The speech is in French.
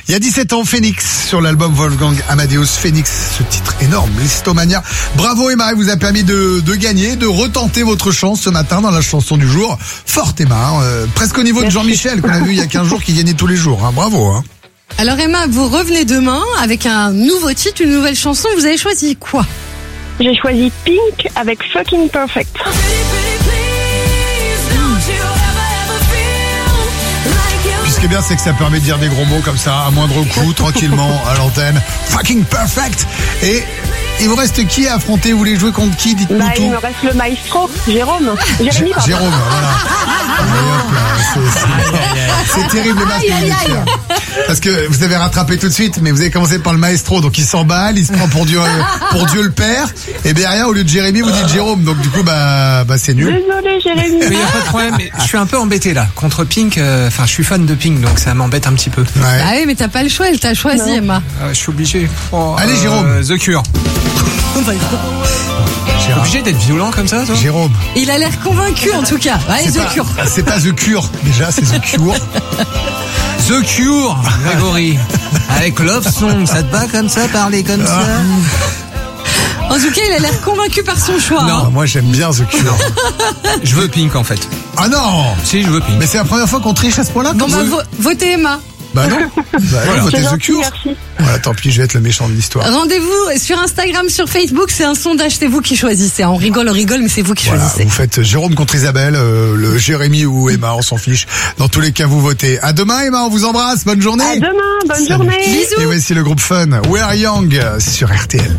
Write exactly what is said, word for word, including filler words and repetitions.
Il y a dix-sept ans, Phoenix, sur l'album Wolfgang Amadeus Phoenix, ce titre énorme, Listomania. Bravo Emma, elle vous a permis de, de gagner, de retenter votre chance ce matin dans la chanson du jour. Forte Emma, hein, euh, presque au niveau de Jean-Michel qu'on a vu il y a quinze jours qui gagnait tous les jours. Hein, bravo. Hein. Alors Emma, vous revenez demain avec un nouveau titre, une nouvelle chanson. Vous avez choisi quoi? J'ai choisi Pink avec Fucking Perfect. Puis ce qui est bien, c'est que ça permet de dire des gros mots comme ça, à moindre coût, tranquillement, à l'antenne. Fucking perfect. Et il vous reste qui à affronter? Vous voulez jouer contre qui? Dites-nous Bah, tout. il me reste le maestro, Jérôme. Jérémy, pardon. Jérôme, voilà. Allez, hop là, c'est- c'est- C'est terrible, Emma, ce que vous venez de faire. Parce que vous avez rattrapé tout de suite, mais vous avez commencé par le maestro, donc il s'emballe, il se prend pour Dieu, pour Dieu le Père, et derrière, au lieu de Jérémy, vous dites Jérôme, donc du coup, bah, bah c'est nul. Désolé, Jérémy. Mais il n'y a pas de problème, mais je suis un peu embêté là. Contre Pink, enfin euh, je suis fan de Pink, donc ça m'embête un petit peu. Ouais. Ah oui, mais t'as pas le choix, elle t'a choisi Non. Emma. Euh, je suis obligé. Oh, Allez, Jérôme. The Cure. T'es Gérard. obligé d'être violent comme ça, toi? Jérôme. Il a l'air convaincu en tout cas. Allez, C'est The pas- Cure. C'est pas The Cure, déjà, c'est The Cure. The Cure, Grégory. Avec Love Song, ça te va comme ça, parler comme ça? En tout cas, il a l'air convaincu par son choix. Non. hein. Ah, moi, j'aime bien The Cure. Je veux Pink en fait. Ah non! Si, je veux Pink. Mais c'est la première fois qu'on triche à ce point-là? Bon comme bah, ça vo- votez Emma. Bah non. Bah, Voilà. votez C'est The gentil, Cure. merci. Voilà, tant pis, je vais être le méchant de l'histoire. Rendez-vous sur Instagram, sur Facebook, c'est un sondage, c'est vous qui choisissez. On rigole, on rigole, mais c'est vous qui Voilà, choisissez. vous faites Jérôme contre Isabelle, euh, le Jérémy ou Emma, on s'en fiche. Dans tous les cas, vous votez. À demain, Emma, on vous embrasse. Bonne journée. À demain, bonne Salut. journée. Bisous. Et voici le groupe Fun, We Are Young, sur R T L.